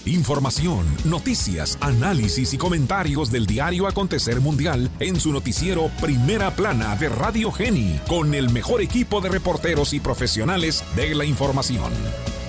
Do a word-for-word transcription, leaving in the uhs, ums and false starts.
Información, noticias, análisis y comentarios del diario acontecer mundial en su noticiero Primera Plana de Radio Geni, con el mejor equipo de reporteros y profesionales de la información.